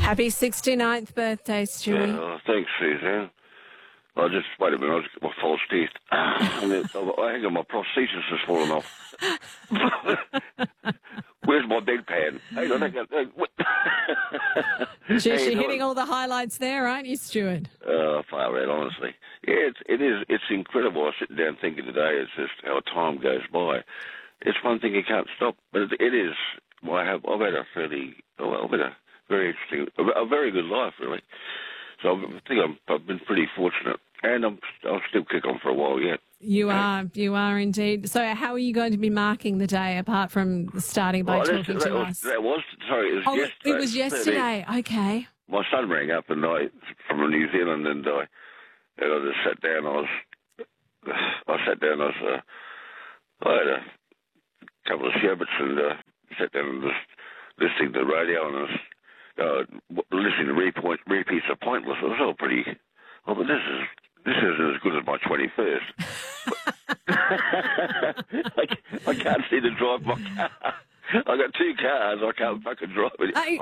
Happy 69th birthday, Stewie. Thanks, Suzanne. Wait a minute, I just got my false teeth. I think my prosthesis has fallen off. Where's my bedpan? Hang on, Geez, you're hitting all the highlights there, aren't you, Stuart? Far out, honestly. Yeah, it's incredible. I sit down thinking today, it's just how time goes by. It's one thing you can't stop, but it is. I've had a very interesting, a very good life, really. So I think I've been pretty fortunate, and I'll still kick on for a while yet. You are indeed. So how are you going to be marking the day, apart from starting by talking to us? It was yesterday. It was yesterday. Okay. My son rang up from New Zealand, and I just sat down. I had a couple of sherbets and sat down and just listening to the radio and listening to repeats of Pointless. It was all pretty. Well, but this isn't as good as my 21st. I can't see to drive my car. I've got two cars. I can't fucking drive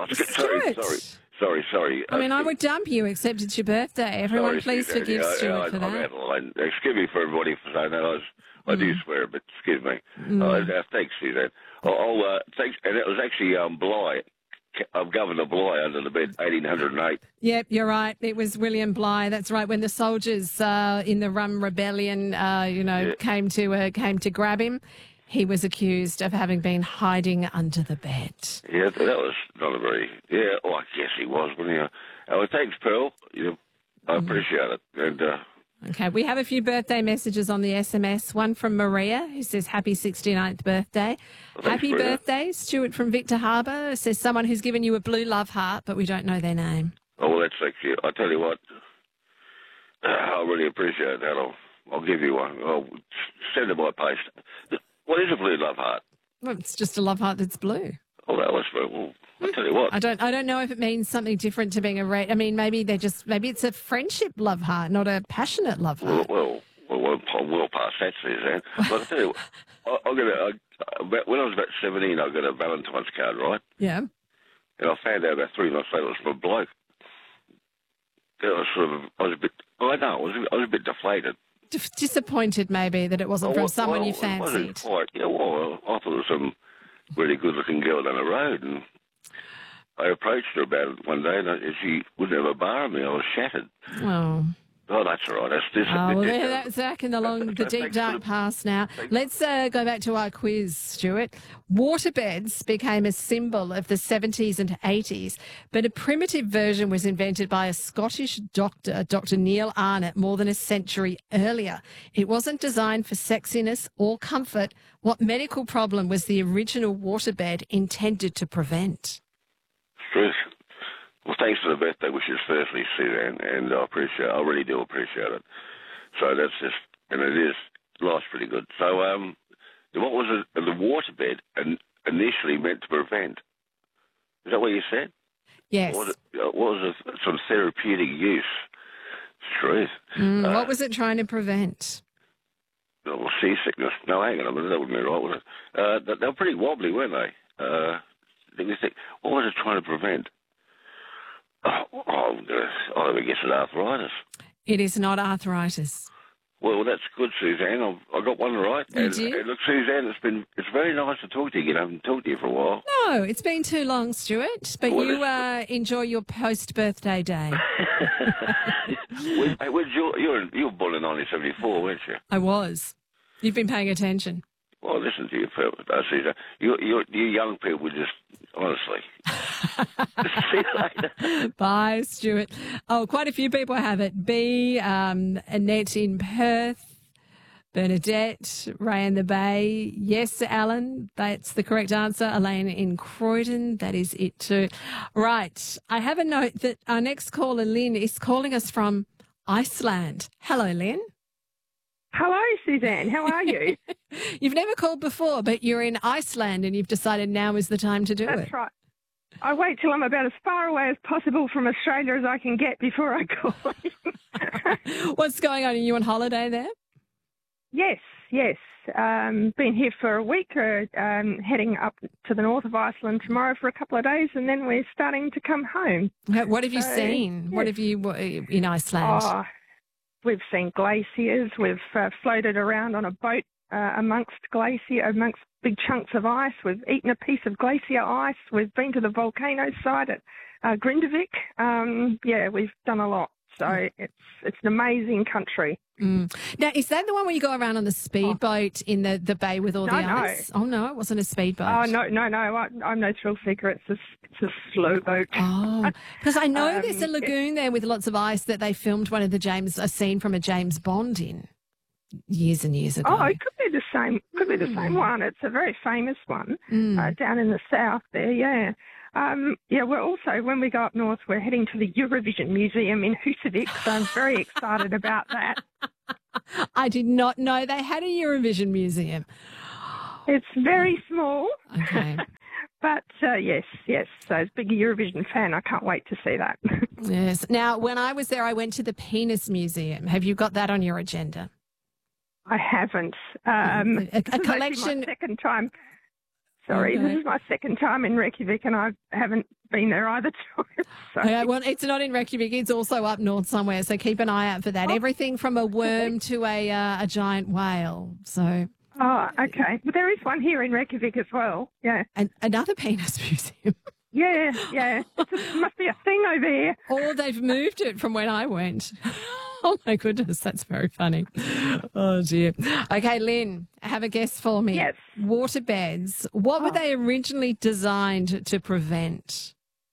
it. Sorry. I mean, I would dump you, except it's your birthday. Everyone, please forgive Stuart for that. Excuse me for everybody for saying that. I do swear, but excuse me. Thanks, Suzanne. Thanks. And it was actually Bligh. Governor Bligh under the bed, 1808. Yep, you're right. It was William Bligh. That's right. When the soldiers in the Rum Rebellion, came to grab him, he was accused of having been hiding under the bed. Yeah, that was not a very. Yeah, I guess he was, wasn't he? Thanks, Pearl. I appreciate it. And. Okay, we have a few birthday messages on the SMS. One from Maria, who says, happy 69th birthday. Well, happy birthday. Stuart from Victor Harbour says someone who's given you a blue love heart, but we don't know their name. Oh, well, that's actually, I tell you what, I really appreciate that. I'll give you one. I'll send it by post. What is a blue love heart? Well, it's just a love heart that's blue. Oh, that was well. I'll tell you what. I don't know if it means something different to being a red. I mean, maybe it's a friendship love heart, not a passionate love heart. Well past that, Suzanne. But I'll tell you what, when I was about 17, I got a Valentine's card, right? Yeah. And I found out about 3 months later it was from a bloke. I was a bit deflated. Disappointed, maybe, that it wasn't from someone you fancied. It wasn't quite. I thought it was some really good-looking girl down the road, and I approached her about it one day, and she wouldn't have a bar on me. I was shattered. Oh, that's all right. That's back in the deep, dark past now. Let's go back to our quiz, Stuart. Waterbeds became a symbol of the 70s and 80s, but a primitive version was invented by a Scottish doctor, Dr. Neil Arnott, more than a century earlier. It wasn't designed for sexiness or comfort. What medical problem was the original waterbed intended to prevent? Truth. Well, thanks for the birthday wishes, firstly, Suzanne, and I really do appreciate it. So that's just, and it is, life's pretty good. So, what was it, the waterbed initially meant to prevent? Is that what you said? Yes. What was it, some therapeutic use? Truth. What was it trying to prevent? Well, seasickness. No, hang on a minute, that wouldn't be right, would it? They were pretty wobbly, weren't they? What was it trying to prevent? I would guess it's arthritis. It is not arthritis. Well, that's good, Suzanne. I got one right. You did? And look, Suzanne, it's very nice to talk to you. I haven't talked to you for a while. No, it's been too long, Stuart. But you enjoy your post-birthday day. You were born in 1974, weren't you? I was. You've been paying attention. Well, listen to you, Suzanne. You young people just, honestly. See you later. Bye, Stuart. Oh, quite a few people have it. B, Annette in Perth, Bernadette, Ray in the Bay. Yes, Alan, that's the correct answer. Elaine in Croydon, that is it too. Right, I have a note that our next caller, Lynn, is calling us from Iceland. Hello, Lynn. Hello, Suzanne. How are you? You've never called before, but you're in Iceland and you've decided now is the time to do it. That's right. I wait till I'm about as far away as possible from Australia as I can get before I call. What's going on? Are you on holiday there? Yes. been here for a week, heading up to the north of Iceland tomorrow for a couple of days, and then we're starting to come home. What have you seen? Yes. What have you in Iceland? Oh, we've seen glaciers. We've floated around on a boat amongst big chunks of ice. We've eaten a piece of glacier ice. We've been to the volcano site at Grindavik. We've done a lot. So it's an amazing country. Mm. Now, is that the one where you go around on the speedboat in the bay with all the ice? Oh, no, it wasn't a speedboat. Oh, no. I'm no thrill seeker. It's a slow boat. Oh, because I know there's a lagoon there with lots of ice that they filmed a scene from a James Bond in years and years ago. Oh, it could be the same. Could be the same one. It's a very famous one down in the south there, yeah. We're also, when we go up north, we're heading to the Eurovision Museum in Husavik, so I'm very excited about that. I did not know they had a Eurovision Museum. It's very small. Okay. But, yes. So as a big Eurovision fan, I can't wait to see that. Yes. Now, when I was there, I went to the Penis Museum. Have you got that on your agenda? I haven't. A collection. This is my second time. Sorry, This is my second time in Reykjavik, and I haven't been there either time. So. Okay, well, it's not in Reykjavik. It's also up north somewhere, so keep an eye out for that. Everything from a worm to a giant whale. So. Oh, okay. But there is one here in Reykjavik as well. Yeah. And another penis museum. Yeah. It must be a thing over here. Or they've moved it from when I went. Oh, my goodness, that's very funny. Oh, dear. Okay, Lynn, have a guess for me. Yes. Waterbeds, what were they originally designed to prevent?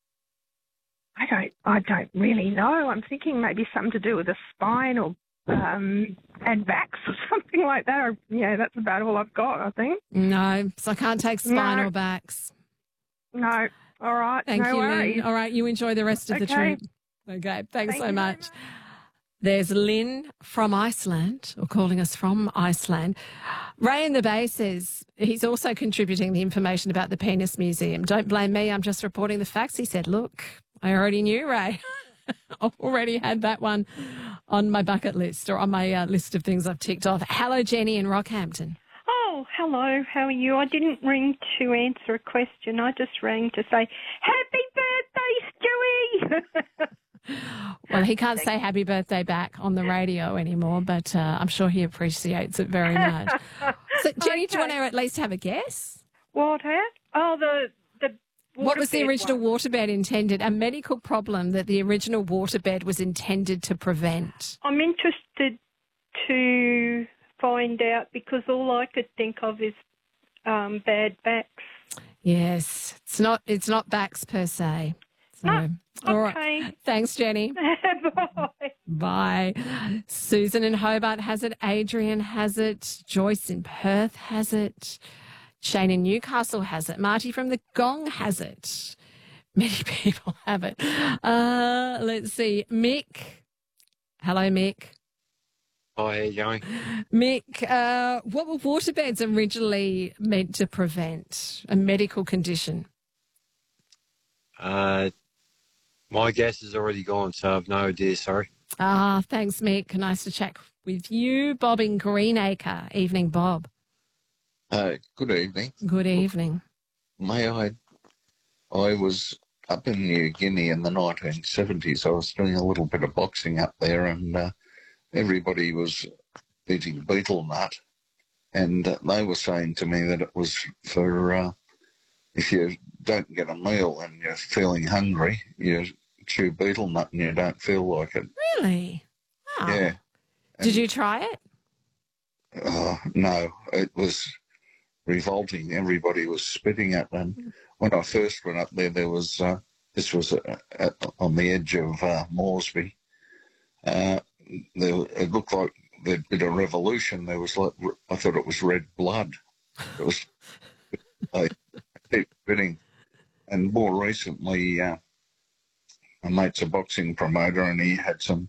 I don't really know. I'm thinking maybe something to do with the spine or and backs or something like that. Yeah, that's about all I've got, I think. No, so I can't take spine or backs. No. All right. Thank you, worries. Lynn. All right, you enjoy the rest of the trip. Okay, thanks so much. There's Lynn from Iceland, or calling us from Iceland. Ray in the Bay says he's also contributing the information about the Penis Museum. Don't blame me, I'm just reporting the facts. He said, look, I already knew, Ray. I already had that one on my bucket list or on my list of things I've ticked off. Hello, Jenny in Rockhampton. Oh, hello. How are you? I didn't ring to answer a question. I just rang to say, happy birthday, Stewie! Well, he can't say happy birthday back on the radio anymore, but I'm sure he appreciates it very much. So, Jenny, do you want to at least have a guess? What? Oh, the what was the original one. waterbed intended? A medical problem that the original waterbed was intended to prevent. I'm interested to find out because all I could think of is bad backs. Yes, it's not backs per se. So, no. All okay. Right. Thanks, Jenny. Bye. Bye. Susan in Hobart has it. Adrian has it. Joyce in Perth has it. Shane in Newcastle has it. Marty from the Gong has it. Many people have it. Let's see. Mick. Hello, Mick. Hi, how you going? Mick, what were waterbeds originally meant to prevent? A medical condition? My guess is already gone, so I've no idea, sorry. Thanks, Mick. Nice to chat with you. Bob in Greenacre. Evening, Bob. Good evening. Good evening. I was up in New Guinea in the 1970s. I was doing a little bit of boxing up there, and everybody was eating betel nut, and they were saying to me that it was for if you don't get a meal and you're feeling hungry, you chew betel nut and you don't feel like it. Really? Oh. Yeah. Did you try it? No, it was revolting. Everybody was spitting at them. When I first went up there, there was this was on the edge of Moresby. It looked like there'd been a revolution. There was I thought it was red blood. It was I keep spitting. And more recently, my mate's a boxing promoter, and he had some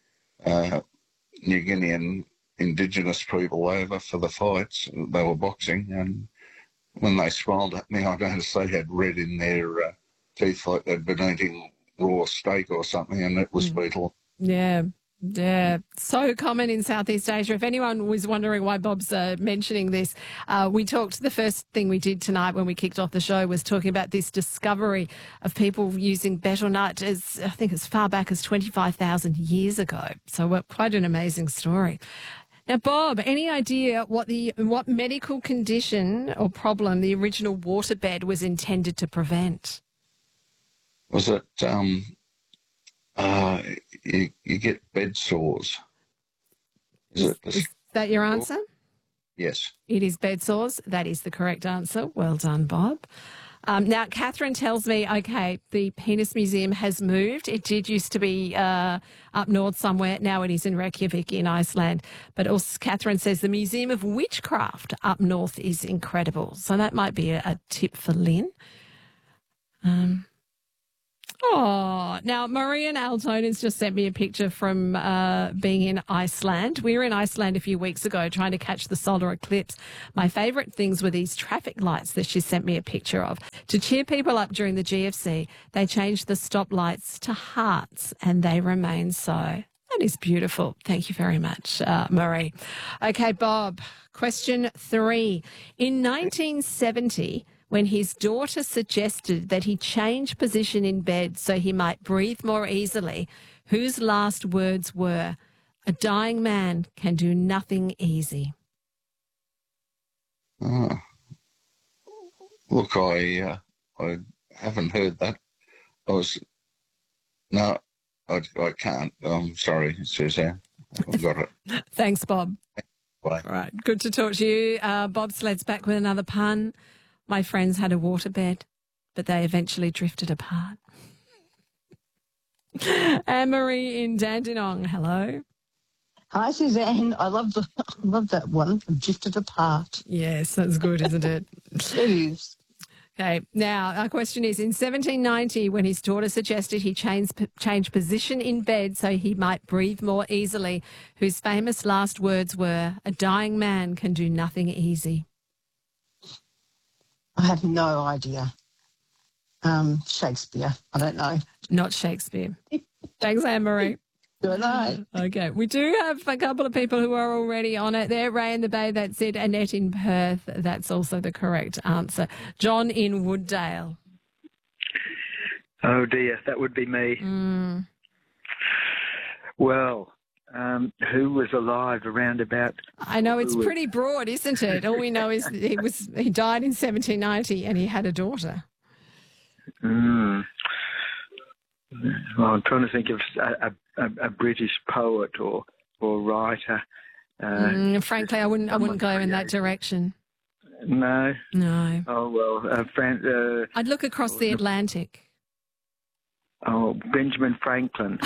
New Guinean Indigenous people over for the fights. They were boxing, and when they smiled at me, I noticed they had red in their teeth, like they'd been eating raw steak or something, and it was betel. Yeah. Yeah, so common in Southeast Asia. If anyone was wondering why Bob's mentioning this, the first thing we did tonight when we kicked off the show was talking about this discovery of people using betel nut I think as far back as 25,000 years ago. So quite an amazing story. Now, Bob, any idea what medical condition or problem the original waterbed was intended to prevent? Was it you get bed sores? Is that your answer? Yes. It is bed sores. That is the correct answer. Well done, Bob. Now, Catherine tells me, okay, the Penis Museum has moved. It did used to be up north somewhere. Now it is in Reykjavik in Iceland. But also Catherine says the Museum of Witchcraft up north is incredible. So that might be a tip for Lynn. Now Marian Altonen's just sent me a picture from being in Iceland. We were in Iceland a few weeks ago trying to catch the solar eclipse. My favourite things were these traffic lights that she sent me a picture of. To cheer people up during the GFC, they changed the stoplights to hearts and they remain so. That is beautiful. Thank you very much, Marie. Okay, Bob, question 3. In 1970, when his daughter suggested that he change position in bed so he might breathe more easily, whose last words were, "A dying man can do nothing easy"? Look, I haven't heard that. I can't. I'm sorry, Suzanne. I've got it. Thanks, Bob. Bye. All right, good to talk to you. Bob Sled's back with another pun. My friends had a waterbed, but they eventually drifted apart. Anne-Marie in Dandenong, hello. Hi, Suzanne. I love that one. Drifted apart. Yes, that's good, isn't it? It is. Okay, now our question is, in 1790, when his daughter suggested he change position in bed so he might breathe more easily, whose famous last words were, "A dying man can do nothing easy"? I have no idea. Shakespeare. I don't know. Not Shakespeare. Thanks, Anne-Marie. Good night. Okay, we do have a couple of people who are already on it there. Ray in the Bay, that's it. Annette in Perth, that's also the correct answer. John in Wooddale. Oh, dear, that would be me. Well, who was alive around about... I know, it's pretty broad, isn't it? All we know is he died in 1790 and he had a daughter. Well, I'm trying to think of a British poet or writer. Frankly, I wouldn't go in that direction. No. Oh well, I'd look across the Atlantic. Oh, Benjamin Franklin.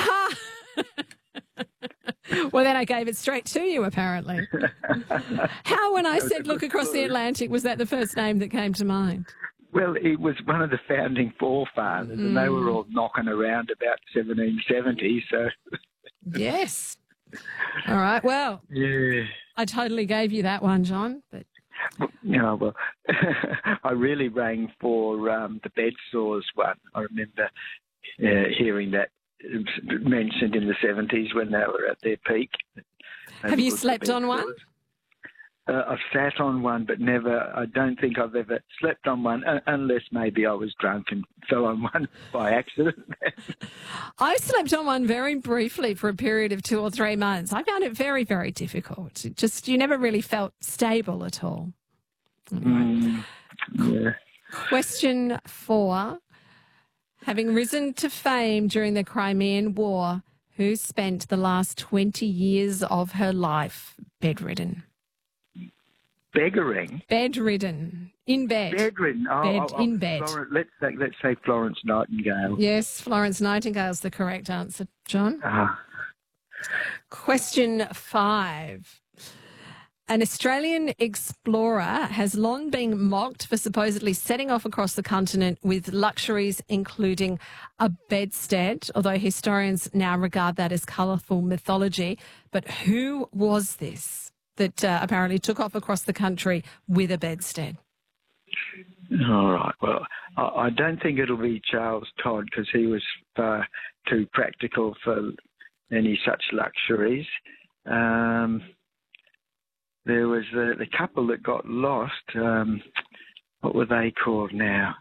Well, then I gave it straight to you, apparently. How, when I said look across the Atlantic, was that the first name that came to mind? Well, it was one of the founding forefathers, and they were all knocking around about 1770, so... Yes. All right, well, yeah, I totally gave you that one, John. But well, I really rang for the bed sores one. I remember hearing that mentioned in the 70s when they were at their peak. Have you slept on one? I've sat on one, but never. I don't think I've ever slept on one, unless maybe I was drunk and fell on one by accident. I slept on one very briefly for a period of 2 or 3 months. I found it very, very difficult. You never really felt stable at all. Anyway. Yeah. Question 4. Having risen to fame during the Crimean War, who spent the last 20 years of her life bedridden? Beggaring? Bedridden. In bed. Bedridden. In bed. Let's say Florence Nightingale. Yes, Florence Nightingale's the correct answer, John. Question 5. An Australian explorer has long been mocked for supposedly setting off across the continent with luxuries including a bedstead, although historians now regard that as colourful mythology. But who was this that apparently took off across the country with a bedstead? All right. Well, I don't think it'll be Charles Todd because he was far too practical for any such luxuries. There was the couple that got lost. What were they called now?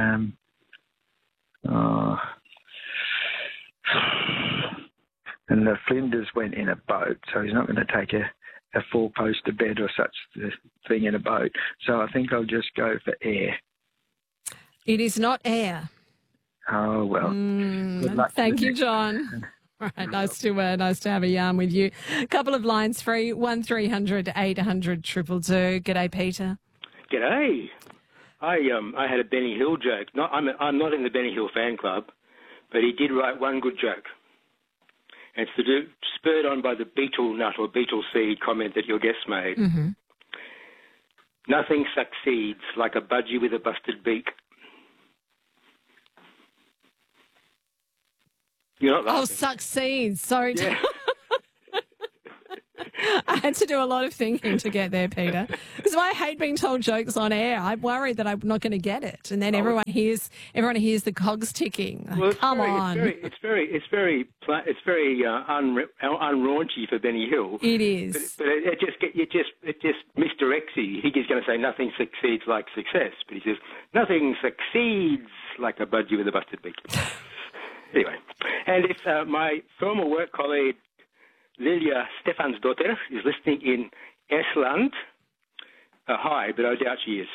And the Flinders went in a boat, so he's not going to take a four-poster bed or such thing in a boat. So I think I'll just go for air. It is not air. Oh, well. Good luck. Thank you, John. All right, nice to have a yarn with you. A couple of lines free, 1300 800 222. G'day, Peter. G'day. I had a Benny Hill joke. I'm not in the Benny Hill fan club, but he did write one good joke. And it's spurred on by the beetle nut or beetle seed comment that your guest made. Mm-hmm. Nothing succeeds like a budgie with a busted beak. You're not laughing. Oh, succeeds. Sorry. Yeah. I had to do a lot of thinking to get there, Peter. That's why I hate being told jokes on air. I'm worried that I'm not going to get it, and then everyone hears the cogs ticking. Well, Come on, it's very unraunchy for Benny Hill. it is. But it just misdirects you. He's going to say nothing succeeds like success, but he says nothing succeeds like a budgie with a busted beak. Anyway, and if my former work colleague Lilia Stefansdottir is listening in Estland, hi, but I doubt she is.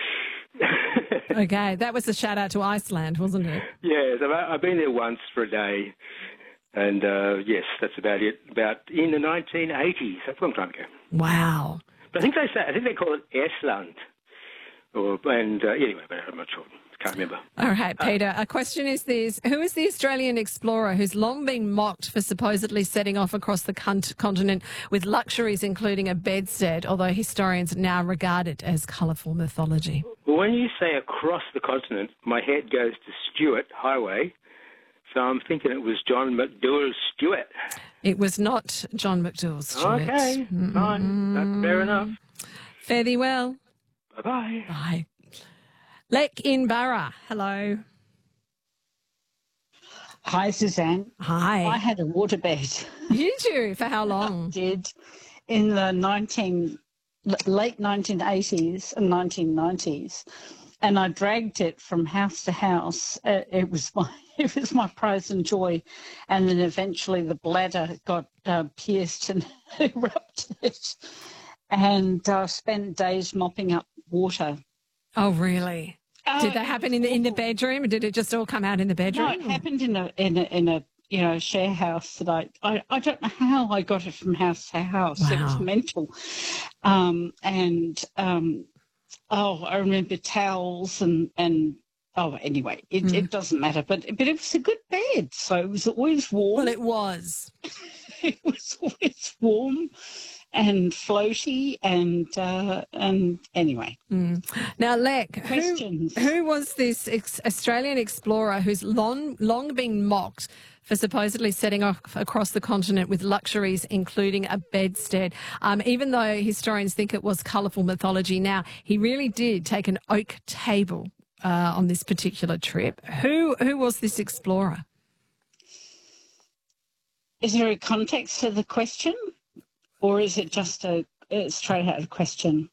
Okay, that was a shout out to Iceland, wasn't it? Yes, I've been there once for a day, and yes, that's about it. About in the 1980s, that's a long time ago. Wow. But I think they call it Estland, anyway, but I'm not sure. Can't remember. All right, Peter. A question is this. Who is the Australian explorer who's long been mocked for supposedly setting off across the continent with luxuries including a bedstead, although historians now regard it as colourful mythology? Well, when you say across the continent, my head goes to Stewart Highway, so I'm thinking it was John McDouall Stewart. It was not John McDouall Stewart. Okay, fine. That's fair enough. Fare thee well. Bye-bye. Bye. Lek in Barra. Hello. Hi, Suzanne. Hi. I had a waterbed. You do? For how long? I did in the late 1980s and 1990s, and I dragged it from house to house. It was my pride and joy, and then eventually the bladder got pierced and erupted, and spent days mopping up water. Oh, really? Did that happen in the bedroom, or did it just all come out in the bedroom? No, it happened in a share house that I don't know how I got it from house to house. Wow. It was mental. I remember towels and anyway, it doesn't matter. But it was a good bed, so it was always warm. Well, it was. It was always warm and floaty and anyway. Now, Lek, questions. Who was this Australian explorer who's long been mocked for supposedly setting off across the continent with luxuries, including a bedstead? Even though historians think it was colourful mythology, now he really did take an oak table on this particular trip. Who was this explorer? Is there a context to the question? Or is it just a straight out question?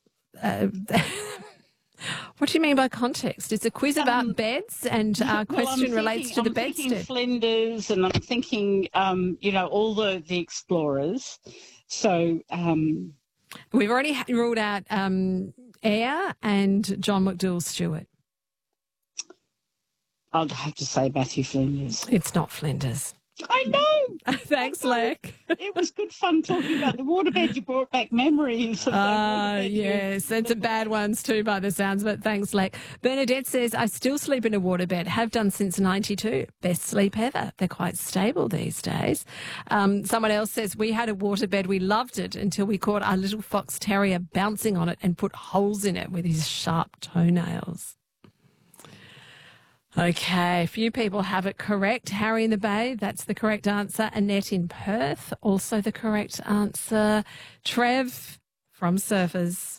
What do you mean by context? It's a quiz about beds, and our question relates to the bedstead. I'm thinking Flinders, and I'm thinking, all the explorers. So we've already ruled out Eyre and John McDouall Stewart. I'd have to say Matthew Flinders. It's not Flinders. I know. Thanks, Lek. It was good fun talking about the waterbed. You brought back memories of that waterbed. Yes, and some bad ones too by the sounds of it. Thanks, Lek. Bernadette says, I still sleep in a waterbed, have done since 92. Best sleep ever. They're quite stable these days. Someone else says, we had a waterbed. We loved it until we caught our little fox terrier bouncing on it and put holes in it with his sharp toenails. Okay, a few people have it correct. Harry in the Bay, that's the correct answer. Annette in Perth, also the correct answer. Trev from Surfers.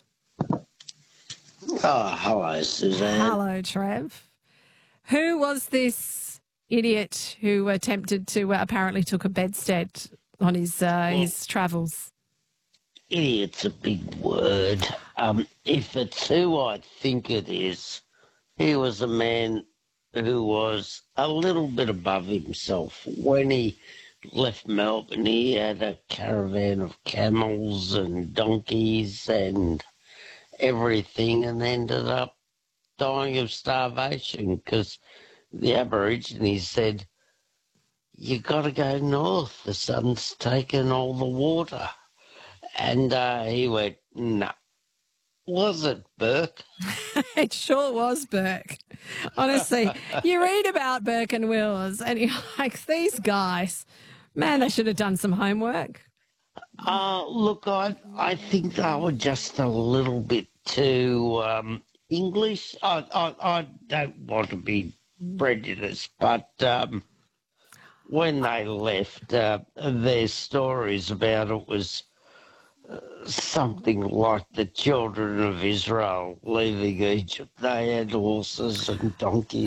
Oh, hello, Suzanne. Hello, Trev. Who was this idiot who attempted to apparently took a bedstead on his travels? Idiot's a big word. If it's who I think it is, he was a man who was a little bit above himself. When he left Melbourne, he had a caravan of camels and donkeys and everything, and ended up dying of starvation because the Aborigines said, "You got to go north. The sun's taken all the water." And he went, "No." Was it Burke? It sure was Burke. Honestly, you read about Burke and Wills and you're like, these guys, man, they should have done some homework. Look, I think they were just a little bit too English. I don't want to be prejudiced, but when they left, their stories about it was something like the children of Israel leaving Egypt. They had horses and donkeys.